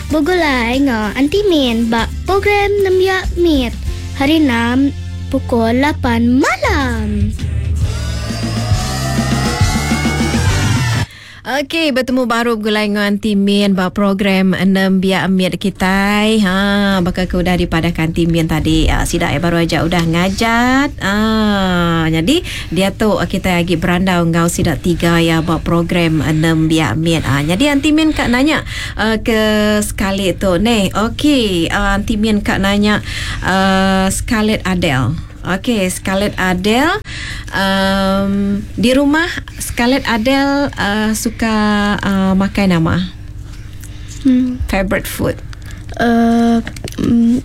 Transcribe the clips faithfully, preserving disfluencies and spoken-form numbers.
Bugulay nga Antimin ba program Namya Mit hari enam pukul lapan malam. Okey, bertemu baru gulai dengan Timin ba program enam biar amir kita. Ha, bakal kau dah dipadahkan Timin tadi. Ah, sidak ya baru aja udah ngajat. Ah, jadi dia tu kita lagi berandau ngau sidak tiga ya ba program enam biar amir. Ah, jadi Timin kak nanya uh, ke Scarlett tu. Nih, okey, uh, Timin kak nanya uh, Scarlett Adele. Okey, Scarlett Adele um, di rumah Scarlett Adele uh, suka uh, makan apa? Hmm. Favorite food? Uh, mm,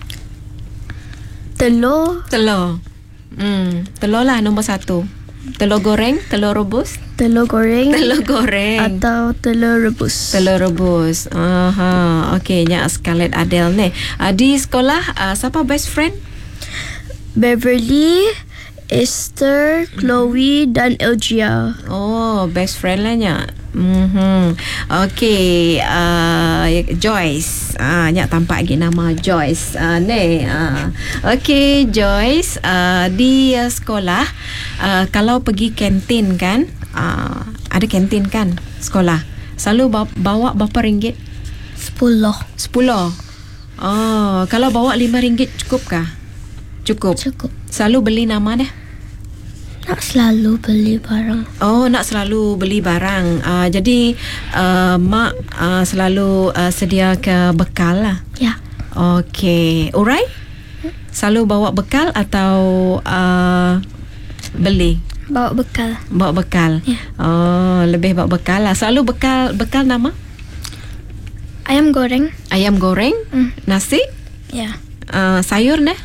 telur. Telur. Hmm, telur lah nombor satu. Telur goreng, telur rebus. Telur goreng. Telur goreng. Atau telur rebus. Telur rebus. Aha, okey, nya Scarlett Adele ni. Uh, di sekolah uh, siapa best friend? Beverly, Esther, Chloe dan Elgia. Oh, best friend lah nya. Mhm. Okey, uh, Joyce. Ah, uh, nya tampak lagi nama Joyce. Ah, uh, ni. Uh. Okey, Joyce, uh, di uh, sekolah uh, kalau pergi kantin kan? Uh, ada kantin kan sekolah. Selalu bawa, bawa berapa ringgit? Sepuluh. Sepuluh. Oh, kalau bawa lima ringgit cukup kah? Cukup. Cukup. Selalu beli nama dah? Nak selalu beli barang. Oh, nak selalu beli barang. Uh, jadi uh, mak uh, selalu uh, sedia ke bekal lah. Ya. Okey. Urai? Selalu bawa bekal atau uh, beli? Bawa bekal. Bawa bekal. Ya. Oh, lebih bawa bekal lah. Selalu bekal bekal nama? Ayam goreng. Ayam goreng? Hmm. Nasi? Ya. Uh, sayur dah?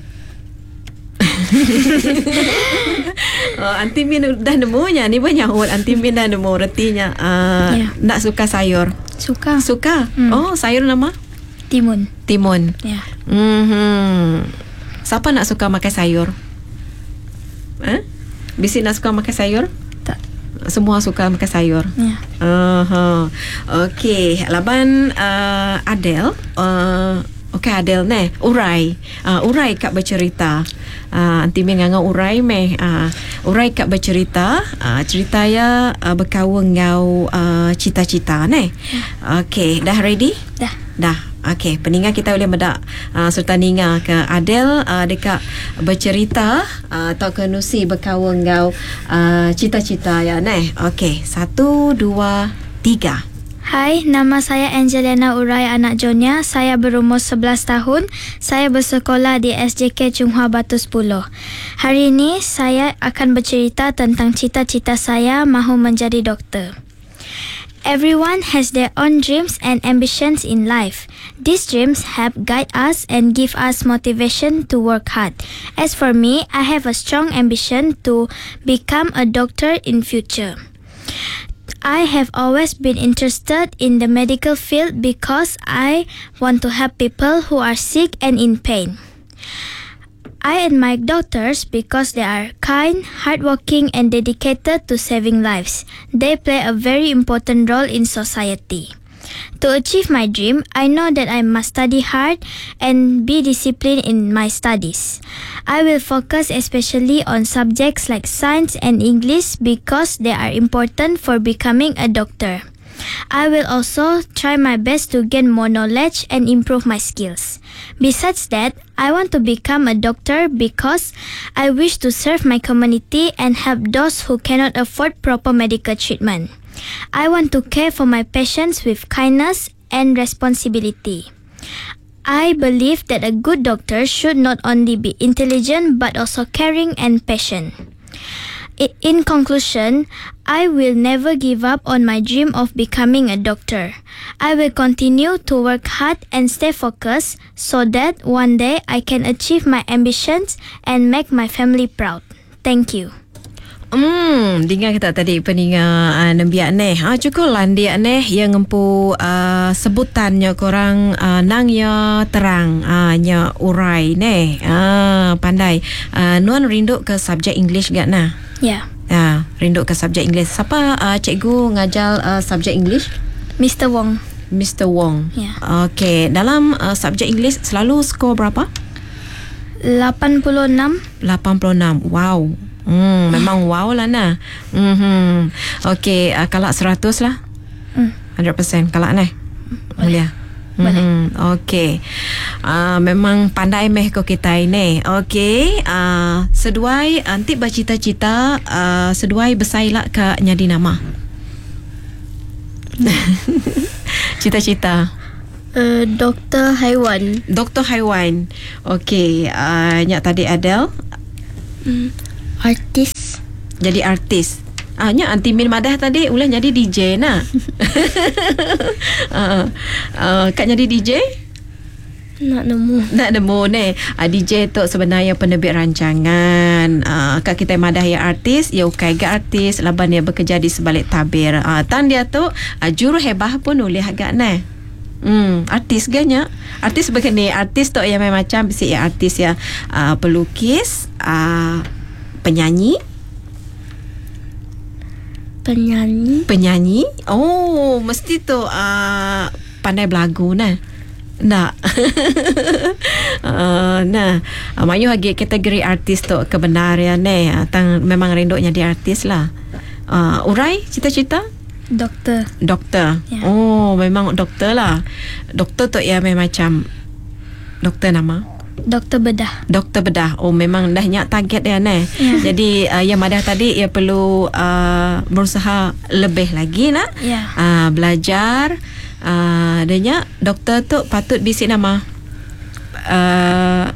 Oh, Aunty Min dah nemunya. Ni banyak orang Aunty Min dah nemu retinya. Uh, yeah. Nak suka sayur? Suka. Suka? Hmm. Oh, sayur nama? Timun. Timun. Ya. Yeah. Mm-hmm. Siapa nak suka makan sayur? Eh? Bisi nak suka makan sayur? Tak. Semua suka makan sayur. Ya. Yeah. Uh-huh. Okey, laban uh, Adele. Uh, Okey, Adele ni. Urai. Uh, Urai kak bercerita. Uh, Aunty Min ngangau Urai meh. Uh, Urai kak bercerita. Uh, cerita ya uh, berkawan ngau uh, cita-cita ni. Okey, dah ready? Dah. Dah. Okey, peningat kita boleh medak uh, serta ninga ke Adele uh, dekat bercerita uh, atau ke nusi berkawan ngau uh, cita-cita ya ni. Okey, satu, dua, tiga. Hai, nama saya Angelina Urai anak Jonia. Saya berumur sebelas tahun. Saya bersekolah di S J K Chunghwa Batu sepuluh. Hari ini saya akan bercerita tentang cita-cita saya mahu menjadi doktor. Everyone has their own dreams and ambitions in life. These dreams help guide us and give us motivation to work hard. As for me, I have a strong ambition to become a doctor in future. I have always been interested in the medical field because I want to help people who are sick and in pain. I admire doctors because they are kind, hardworking, and dedicated to saving lives. They play a very important role in society. To achieve my dream, I know that I must study hard and be disciplined in my studies. I will focus especially on subjects like science and English because they are important for becoming a doctor. I will also try my best to gain more knowledge and improve my skills. Besides that, I want to become a doctor because I wish to serve my community and help those who cannot afford proper medical treatment. I want to care for my patients with kindness and responsibility. I believe that a good doctor should not only be intelligent but also caring and patient. In conclusion, I will never give up on my dream of becoming a doctor. I will continue to work hard and stay focused so that one day I can achieve my ambitions and make my family proud. Thank you. Hmm, dengar kita tadi peninga uh, nembiak ni. Ha cukup lah dia ni yang ngempu uh, sebutannya korang uh, nang ya terang uh, nya urai ni. Ah uh, pandai. Uh, nuan rindu ke subjek English gak nah? Ya. Yeah. Ah, rindu ke subjek English. Siapa uh, cikgu ngajar uh, subjek English? Mister Wong. Mister Wong. Ya. Okey, dalam uh, subjek English selalu skor berapa? lapan puluh enam. lapan puluh enam. Wow. Hmm, memang wow lah nah. Mhm. Okey, uh, kalak seratus lah. Hmm. one hundred percent kalak nah. Boleh. Boleh. Mm-hmm. Okey. Uh, memang pandai meh ko kita ini. Okey. Uh, seduai nanti bercita-cita uh, seduai bersailak ke nyadi nama. Cita-cita. Uh, doktor haiwan. Doktor haiwan. Okey. Uh, nyak tadi Adele. Hmm. Artis. Jadi artis. Ah, nyak anti min madah tadi ulah jadi D J nah. uh, uh, kak jadi D J? Nak nemu. Nak nemu ni. Uh, D J tu sebenarnya penerbit rancangan. Uh, kak kita madah ya artis, ya ukai ga artis, laban dia bekerja di sebalik tabir. Uh, tan dia tu uh, juru hebah pun boleh agak nah. Hmm, artis ganya. Artis begini, artis tu yang macam bisi ya artis ya uh, pelukis, uh, penyanyi, penyanyi. penyanyi. Oh, mesti tu uh, pandai berlagu nah. Nak. uh, nah, uh, mayu lagi kategori artis tu kebenaran ni. Uh, tang memang rinduknya di artis lah. Uh, urai cita-cita? Doktor. Doktor. Ya. Oh, memang doktor lah. Doktor tu ya memang macam doktor nama. Doktor bedah. Doktor bedah. Oh, memang dah nyak target dia ni. Ya. Jadi uh, yang madah tadi ia perlu uh, berusaha lebih lagi nak. Ya. Uh, belajar. Uh, dia nyak doktor tu patut bisi nama. Uh,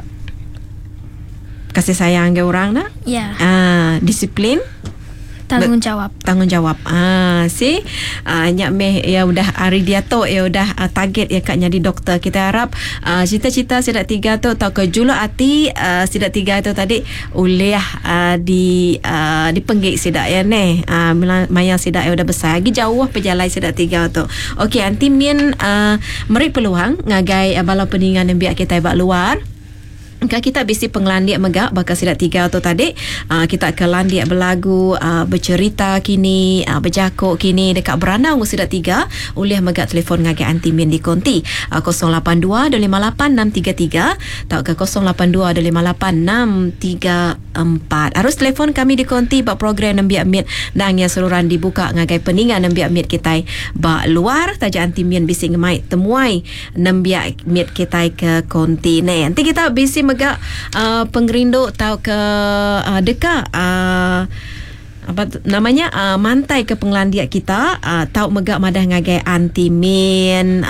kasih sayang ke orang nak. Ya. Uh, disiplin. Tanggungjawab. Tanggungjawab. Ah, si ah, nyak meh ya udah hari dia tu ya udah ah, target ya kak jadi doktor. Kita harap ah, cita-cita sidak tiga tu tau ke julu hati ah, sidak tiga tu tadi uliah ah, di ah, dipenggik sidak ya ne. Ah, maya sidak ya udah besar lagi jauh perjalanan sidak tiga tu. Okey, anti min ah, meri peluang ngagai ah, bala peningan yang biak kita bak luar. Kalau kita bisi penglandiak megak bakal sidak tiga tu tadi uh, kita akan landiak berlagu uh, bercerita kini uh, berjakuk kini dekat beranau sidak tiga oleh megak telefon ngagai anti min di konti uh, kosong lapan dua dua lima lapan enam tiga tiga atau ke kosong lapan dua dua lima lapan enam tiga empat. Harus telefon kami di konti bak program nembiak mit nang yang seluruhan dibuka ngagai peningan nembiak mit kita bak luar taja anti min bisi ngemai temuai nembiak mit kita ke konti ni. Nanti kita bisi megak uh, pengerinduk tau ke uh, dekat uh, apa tu, namanya uh, mantai ke penglandiak kita uh, tau megak madah ngagai anti min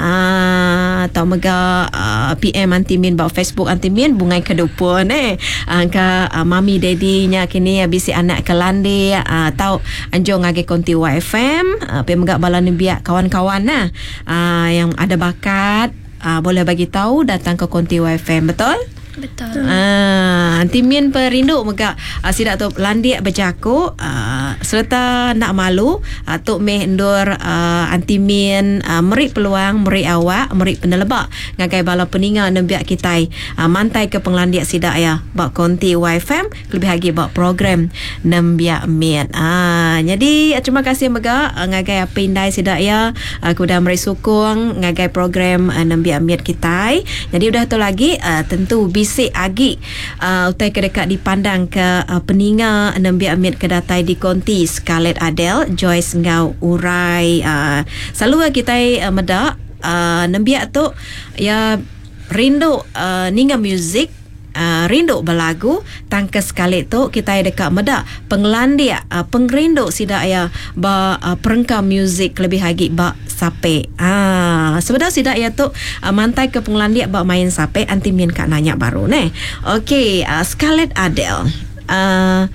uh, tau megak uh, P M anti min bau Facebook anti min bungai kedupun eh angka uh, mami daddy nya kini bisi anak ke landi uh, tau anjo ngagai konti Y F M uh, pi megak bala biak kawan-kawan nah uh, yang ada bakat uh, boleh bagi tahu datang ke konti Y F M. Betul? Betul. Ah, anti min perinduk megak uh, sidak tu landiak berjakuk uh, serta nak malu uh, tok meh endur uh, anti min uh, meri peluang meri awak meri penelebak ngagai bala peninga nembiak kita uh, mantai ke penglandiak sidak ya bak konti Y F M lebih lagi bak program nembiak min. Ah, jadi uh, terima kasih megak uh, ngagai pindai sidak ya uh, kuda meri sukung ngagai program uh, nembiak min kita. Jadi udah tu lagi uh, tentu bisik agi uh, utai ke dekat dipandang ke uh, peninga nembiak mit kedatai di konti Scarlett Adele Joyce ngau urai uh, selalu kita uh, medak uh, nembiak tu ya rindu uh, ninga music Uh, rindu berlagu tangke sekali tu kita dekat medak penglandiak uh, pengrindu sidak ya ba uh, perengka muzik lebih lagi ba sape ah sebenarnya sidak ya tu uh, mantai ke penglandiak ba main sape anti min kak nanya baru ne. Okey, uh, Scarlett Adele uh,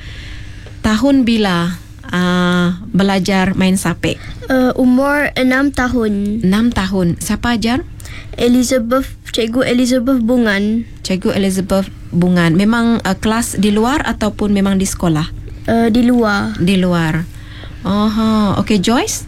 tahun bila uh, belajar main sape? Uh, umur enam tahun. enam tahun. Siapa ajar? Elizabeth, Cikgu Elizabeth Bungan. Cikgu Elizabeth Bungan. Memang uh, kelas di luar ataupun memang di sekolah? Uh, di luar. Di luar. Oh, okey. Joyce?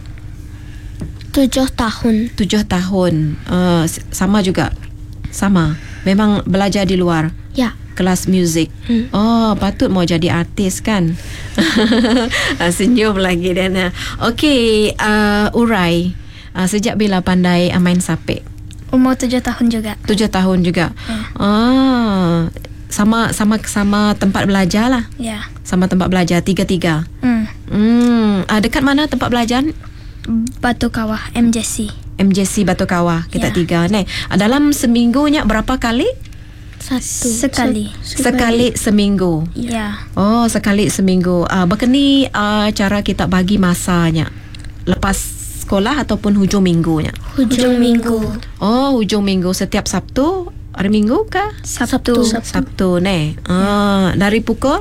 Tujuh tahun. Tujuh tahun. Uh, sama juga? Sama? Memang belajar di luar? Ya. Kelas muzik. Hmm. Oh, patut mau jadi artis kan? Senyum lagi Dana. Okey, uh, urai. uh, sejak bila pandai uh, main sapek? Umur tujuh tahun juga. Tujuh tahun juga. Ya. Ah, sama sama sama tempat belajar lah. Ya. Sama tempat belajar tiga-tiga. Hmm. Hmm, uh, dekat mana tempat belajar? Batu Kawah M J C. M J C Batu Kawah kita Ya. tiga ni. Uh, dalam seminggunya berapa kali? Satu. Sekali. Sekali seminggu. Ya. Oh, sekali seminggu. Ah, uh, begini uh, cara kita bagi masanya. Lepas sekolah ataupun hujung minggunya? Hujung minggu. Oh, hujung minggu setiap Sabtu, hari Minggu kah? Sabtu. Sabtu ni. Ah, dari pukul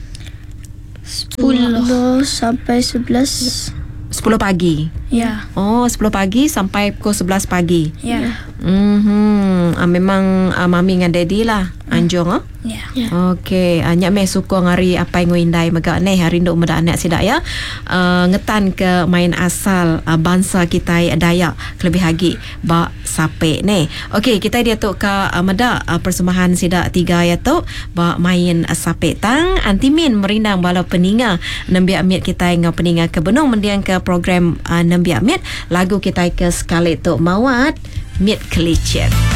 Sepuluh sampai sebelas. sepuluh pagi. Ya. Oh, sepuluh pagi sampai pukul sebelas pagi. Ya. Mhm. Ah, memang ah, mami dengan daddy lah anjung ah. Ya. Okey, uh, nyak meh suka ngari apa yang ngindai megak ni hari nduk muda anak sidak ya. Uh, ngetan ke main asal uh, bangsa kita Dayak kelebih lagi ba sape ni. Okey, kita dia tu ke uh, meda uh, persembahan sidak tiga ya tu ba main uh, sape tang antimin merindang bala peninga nembi amit kita ngau peninga ke benung mendiang ke program uh, nembi amit lagu kita ke sekali tu mawat mit kelicit.